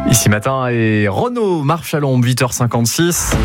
Ici matin et Renaud Marchalombe, 8h56.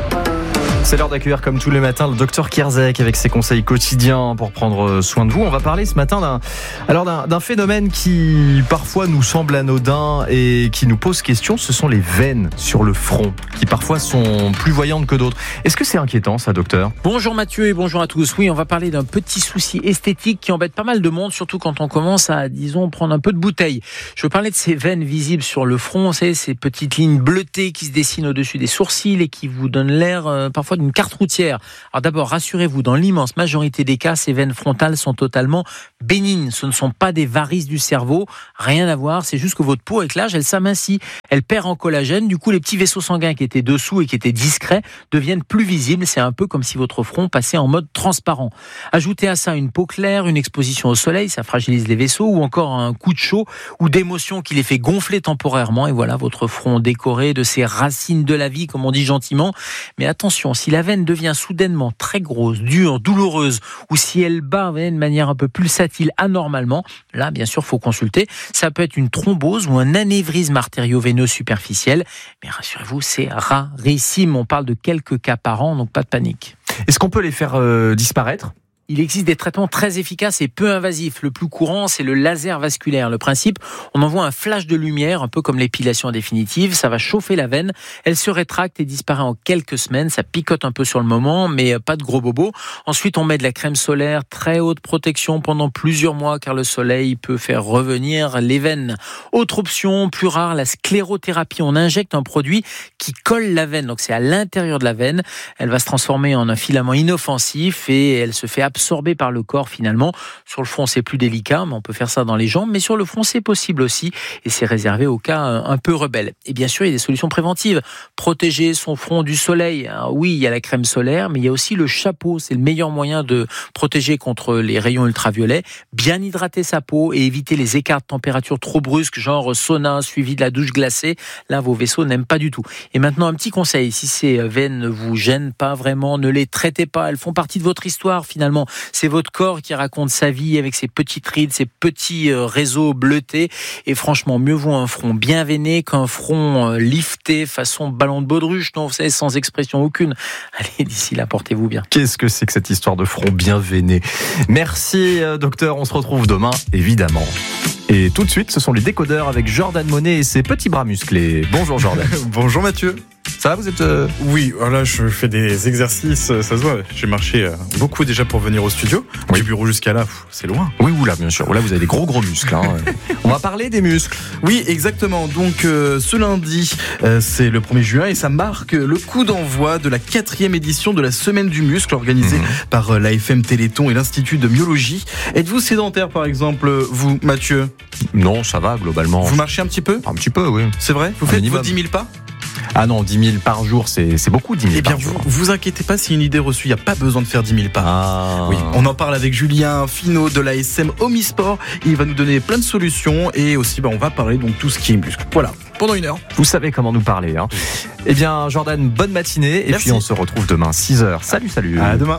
C'est l'heure d'accueillir comme tous les matins le docteur Kierzek avec ses conseils quotidiens pour prendre soin de vous. On va parler ce matin d'un phénomène qui parfois nous semble anodin et qui nous pose question. Ce sont les veines sur le front qui parfois sont plus voyantes que d'autres. Est-ce que c'est inquiétant ça, docteur ? Bonjour Mathieu et bonjour à tous. Oui, on va parler d'un petit souci esthétique qui embête pas mal de monde, surtout quand on commence à, disons, prendre un peu de bouteille. Je veux parler de ces veines visibles sur le front, c'est ces petites lignes bleutées qui se dessinent au-dessus des sourcils et qui vous donnent l'air parfois d'une carte routière. Alors d'abord, rassurez-vous, dans l'immense majorité des cas, ces veines frontales sont totalement bénignes. Ce ne sont pas des varices du cerveau, rien à voir, c'est juste que votre peau avec l'âge, elle s'amincit, elle perd en collagène, du coup les petits vaisseaux sanguins qui étaient dessous et qui étaient discrets deviennent plus visibles, c'est un peu comme si votre front passait en mode transparent. Ajoutez à ça une peau claire, une exposition au soleil, ça fragilise les vaisseaux, ou encore un coup de chaud ou d'émotion qui les fait gonfler temporairement, et voilà votre front décoré de ces racines de la vie, comme on dit gentiment. Mais attention, si la veine devient soudainement très grosse, dure, douloureuse, ou si elle bat de manière un peu pulsatile anormalement, là bien sûr faut consulter. Ça peut être une thrombose ou un anévrisme artério-veineux superficiel, mais rassurez-vous, c'est rarissime. On parle de quelques cas par an, donc pas de panique. Est-ce qu'on peut les faire disparaître ? Il existe des traitements très efficaces et peu invasifs. Le plus courant, c'est le laser vasculaire. Le principe, on envoie un flash de lumière, un peu comme l'épilation définitive. Ça va chauffer la veine. Elle se rétracte et disparaît en quelques semaines. Ça picote un peu sur le moment, mais pas de gros bobos. Ensuite, on met de la crème solaire, très haute protection pendant plusieurs mois, car le soleil peut faire revenir les veines. Autre option, plus rare, la sclérothérapie. On injecte un produit qui colle la veine. Donc, c'est à l'intérieur de la veine. Elle va se transformer en un filament inoffensif et elle se fait absorbé par le corps finalement. Sur le front, c'est plus délicat, mais on peut faire ça dans les jambes. Mais sur le front, c'est possible aussi. Et c'est réservé aux cas un peu rebelles. Et bien sûr, il y a des solutions préventives. Protéger son front du soleil. Alors oui, il y a la crème solaire, mais il y a aussi le chapeau. C'est le meilleur moyen de protéger contre les rayons ultraviolets. Bien hydrater sa peau et éviter les écarts de température trop brusques, genre sauna suivi de la douche glacée. Là, vos vaisseaux n'aiment pas du tout. Et maintenant, un petit conseil. Si ces veines ne vous gênent pas vraiment, ne les traitez pas. Elles font partie de votre histoire finalement. C'est votre corps qui raconte sa vie avec ses petites rides, ses petits réseaux bleutés. Et franchement, mieux vaut un front bien veiné qu'un front lifté façon ballon de baudruche, non, vous savez, sans expression aucune. Allez, d'ici là, portez-vous bien. Qu'est-ce que c'est que cette histoire de front bien veiné ? Merci, docteur. On se retrouve demain, évidemment. Et tout de suite, ce sont les décodeurs avec Jordan Monet et ses petits bras musclés. Bonjour Jordan. Bonjour Mathieu. Ça va, vous êtes... Oui, là je fais des exercices, ça se voit. J'ai marché beaucoup déjà pour venir au studio. Oui. Du bureau jusqu'à là, c'est loin. Oui, oula, bien sûr. Là, vous avez des gros muscles. Hein. On va parler des muscles. Oui, exactement. Donc ce lundi, c'est le 1er juin et ça marque le coup d'envoi de la 4e édition de la Semaine du Muscle organisée par l'AFM Téléthon et l'Institut de Myologie. Êtes-vous sédentaire par exemple, vous Mathieu ? Non, ça va globalement. Vous marchez un petit peu ? Un petit peu, oui. C'est vrai ? Vous faites vos 10 000 pas ? Ah non, 10 000 par jour, c'est beaucoup, 10 000 Eh bien, par jour. vous inquiétez pas, c'est une idée reçue, il n'y a pas besoin de faire 10 000 pas. Ah. Oui, on en parle avec Julien Finot de l'ASM Omnisport. Il va nous donner plein de solutions et aussi on va parler donc tout ce qui est muscle. Voilà, pendant 1 heure. Vous savez comment nous parler. Hein. Eh bien, Jordan, bonne matinée. Et Merci. puis on se retrouve demain, 6h. Salut. À demain.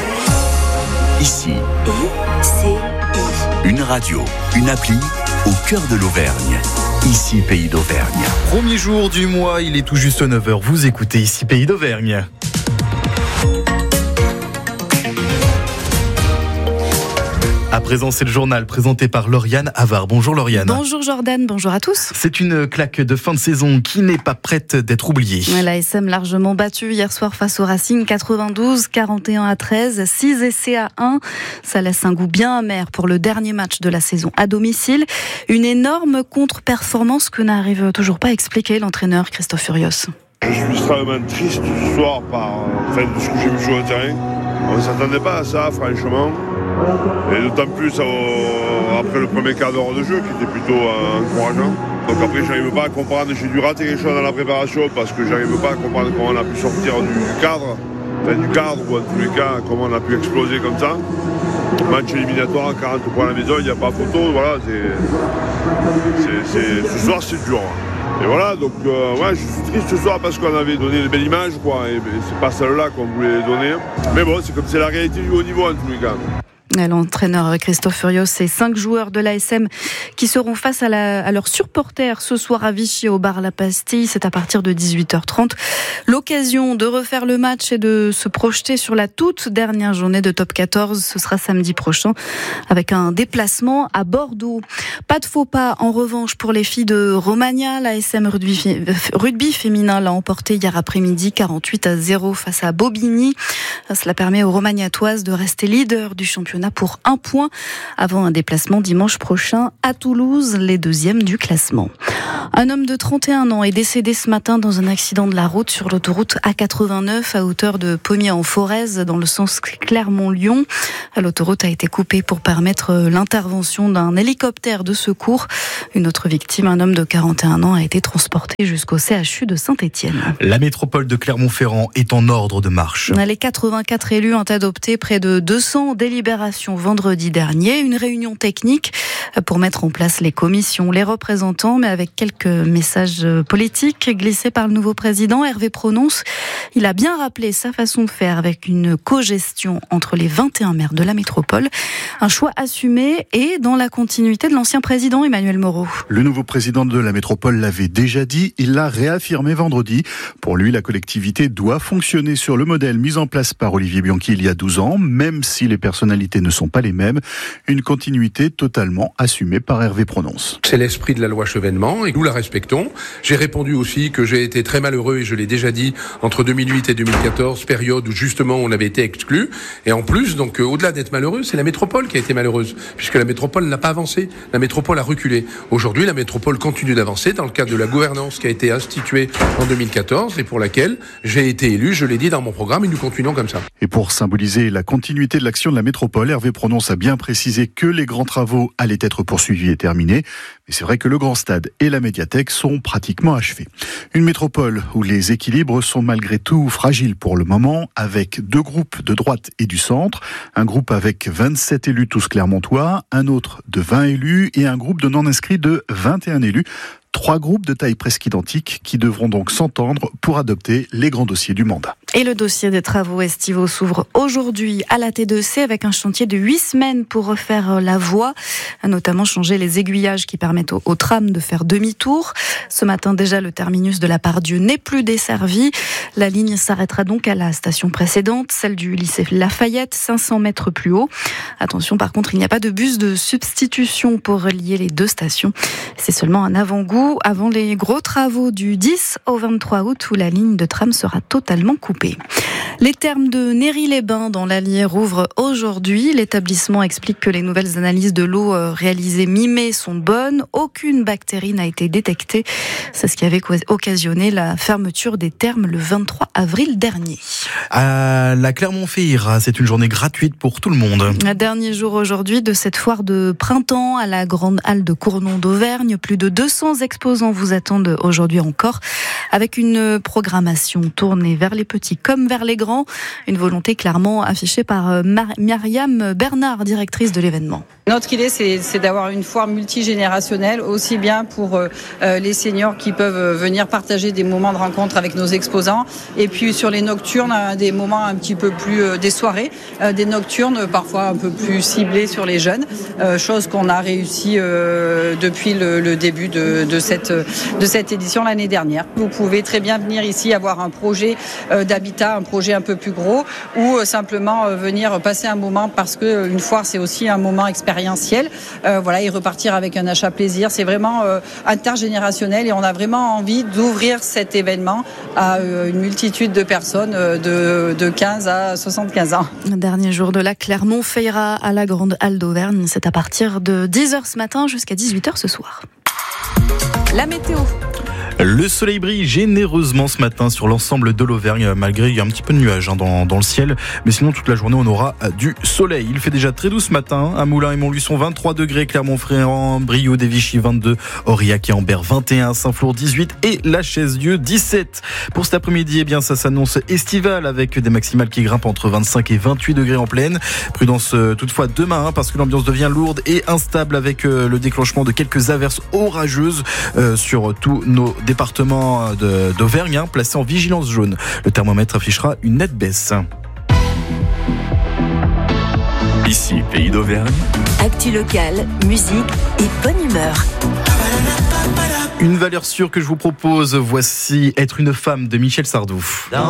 Ici, une radio, une appli au cœur de l'Auvergne. Ici, Pays d'Auvergne. Premier jour du mois, il est tout juste 9h. Vous écoutez ici Pays d'Auvergne. À présent, c'est le journal présenté par Lauriane Havard. Bonjour Lauriane. Bonjour Jordan, bonjour à tous. C'est une claque de fin de saison qui n'est pas prête d'être oubliée. L'ASM largement battu hier soir face au Racing, 92-41-13, 6 essais à 1. Ça laisse un goût bien amer pour le dernier match de la saison à domicile. Une énorme contre-performance que n'arrive toujours pas à expliquer l'entraîneur Christophe Furios. Je suis extrêmement triste ce soir de ce que j'ai vu sur le terrain. On ne s'attendait pas à ça, franchement. Et d'autant plus après le premier quart d'heure de jeu qui était plutôt encourageant. Donc après, j'arrive pas à comprendre, j'ai dû rater quelque chose dans la préparation parce que j'arrive pas à comprendre comment on a pu sortir du cadre. Du cadre ou en tous les cas, comment on a pu exploser comme ça. Match éliminatoire, 40 points à la maison, il n'y a pas photo. Voilà, ce soir, c'est dur. Et voilà, donc je suis triste ce soir parce qu'on avait donné une belle image, quoi, et c'est pas celle-là qu'on voulait donner. Mais bon, c'est comme c'est la réalité du haut niveau en tous les cas. L'entraîneur Christophe Furios et 5 joueurs de l'ASM qui seront face à leurs supporters ce soir à Vichy au bar La Pastille. C'est à partir de 18h30. L'occasion de refaire le match et de se projeter sur la toute dernière journée de Top 14. Ce sera samedi prochain avec un déplacement à Bordeaux. Pas de faux pas en revanche pour les filles de Romagna. L'ASM rugby féminin l'a emporté hier après-midi 48-0 face à Bobigny. Cela permet aux Romagnatoises de rester leader du championnat pour 1 point avant un déplacement dimanche prochain à Toulouse, les 2e du classement. Un homme de 31 ans est décédé ce matin dans un accident de la route sur l'autoroute A89 à hauteur de Pommier-en-Forez dans le sens Clermont-Lyon. L'autoroute a été coupée pour permettre l'intervention d'un hélicoptère de secours. Une autre victime, un homme de 41 ans, a été transporté jusqu'au CHU de Saint-Étienne. La métropole de Clermont-Ferrand est en ordre de marche. Les 84 élus ont adopté près de 200 délibérations vendredi dernier. Une réunion technique pour mettre en place les commissions, les représentants, mais avec quelques messages politiques glissés par le nouveau président Hervé Prononce. Il a bien rappelé sa façon de faire avec une co-gestion entre les 21 maires de la métropole. Un choix assumé et dans la continuité de l'ancien président Emmanuel Moreau. Le nouveau président de la métropole l'avait déjà dit, il l'a réaffirmé vendredi. Pour lui, la collectivité doit fonctionner sur le modèle mis en place par Olivier Bianchi il y a 12 ans, même si les personnalités ne sont pas les mêmes. Une continuité totalement assumée par Hervé Prononce. C'est l'esprit de la loi Chevènement et nous la respectons. J'ai répondu aussi que j'ai été très malheureux, et je l'ai déjà dit, entre 2008 et 2014, période où justement on avait été exclus. Et en plus, donc au-delà d'être malheureux, c'est la métropole qui a été malheureuse, puisque la métropole n'a pas avancé, la métropole a reculé. Aujourd'hui, la métropole continue d'avancer dans le cadre de la gouvernance qui a été instituée en 2014 et pour laquelle j'ai été élu, je l'ai dit dans mon programme, et nous continuons comme ça. Et pour symboliser la continuité de l'action de la métropole, Hervé Prononce a bien précisé que les grands travaux allaient être poursuivis et terminés. Mais c'est vrai que le grand stade et la médiathèque sont pratiquement achevés. Une métropole où les équilibres sont malgré tout fragiles pour le moment, avec 2 groupes de droite et du centre. Un groupe avec 27 élus tous clermontois, un autre de 20 élus et un groupe de non-inscrits de 21 élus. 3 groupes de taille presque identique qui devront donc s'entendre pour adopter les grands dossiers du mandat. Et le dossier des travaux estivaux s'ouvre aujourd'hui à la T2C avec un chantier de 8 semaines pour refaire la voie, notamment changer les aiguillages qui permettent aux trams de faire demi-tour. Ce matin déjà, le terminus de la Pardieu n'est plus desservi. La ligne s'arrêtera donc à la station précédente, celle du lycée Lafayette, 500 mètres plus haut. Attention, par contre, il n'y a pas de bus de substitution pour relier les 2 stations. C'est seulement un avant-goût avant les gros travaux du 10 au 23 août où la ligne de tram sera totalement coupée. Les thermes de Néry-les-Bains dans l'Allier rouvrent aujourd'hui. L'établissement explique que les nouvelles analyses de l'eau réalisées mi-mai sont bonnes. Aucune bactérie n'a été détectée. C'est ce qui avait occasionné la fermeture des thermes le 23 avril dernier. À la Clermont-Ferrand, c'est une journée gratuite pour tout le monde. Un dernier jour aujourd'hui de cette foire de printemps à la grande halle de Cournon d'Auvergne. Plus de 200 exposants vous attendent aujourd'hui encore avec une programmation tournée vers les petits comme vers les grands. Une volonté clairement affichée par Myriam Bernard, directrice de l'événement. Notre idée, c'est d'avoir une foire multigénérationnelle, aussi bien pour les seniors qui peuvent venir partager des moments de rencontre avec nos exposants. Et puis sur les nocturnes, des moments un petit peu plus, des soirées, des nocturnes parfois un peu plus ciblées sur les jeunes, chose qu'on a réussi depuis le début de cette édition l'année dernière. Vous pouvez très bien venir ici avoir un projet d'habitat, un projet un peu plus gros, ou simplement venir passer un moment parce qu'une foire c'est aussi un moment expérientiel. Et repartir avec un achat plaisir. C'est vraiment intergénérationnel et on a vraiment envie d'ouvrir cet événement à une multitude de personnes de 15 à 75 ans. Dernier jour de la Clermont-Ferrand à la Grande Halle d'Auvergne. C'est à partir de 10h ce matin jusqu'à 18h ce soir. La météo. Le soleil brille généreusement ce matin sur l'ensemble de l'Auvergne, malgré il y a un petit peu de nuages dans le ciel. Mais sinon, toute la journée, on aura du soleil. Il fait déjà très doux ce matin. À Moulins et Montluçon, 23 degrés. Clermont-Ferrand, Brioude et Vichy, 22. Aurillac et Ambert, 21. Saint-Flour, 18. Et la Chaise-Dieu, 17. Pour cet après-midi, eh bien, ça s'annonce estival avec des maximales qui grimpent entre 25 et 28 degrés en pleine. Prudence toutefois demain, parce que l'ambiance devient lourde et instable avec le déclenchement de quelques averses orageuses sur tous nos département d'Auvergne, placé en vigilance jaune. Le thermomètre affichera une nette baisse. Ici, Pays d'Auvergne. Actu locale, musique et bonne humeur. Une valeur sûre que je vous propose, voici Être une femme de Michel Sardou.